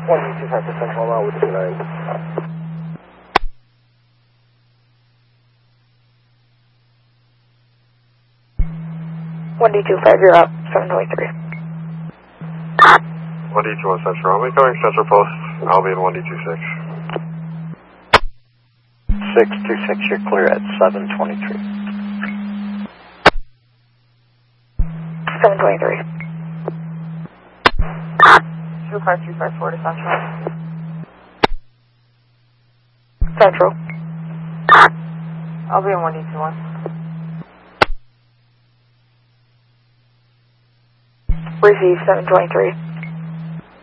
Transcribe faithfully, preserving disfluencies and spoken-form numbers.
one D two five for Central, I'm out with two nine. one D two five, you're up, seven twenty-three. one D two one Central, I'll be coming Central Post. I'll be in one D two six. six two six, you're clear at seven twenty-three. seven twenty-three. two five three five four to Central. Central. I'll be in one D two one. Receive seven twenty-three.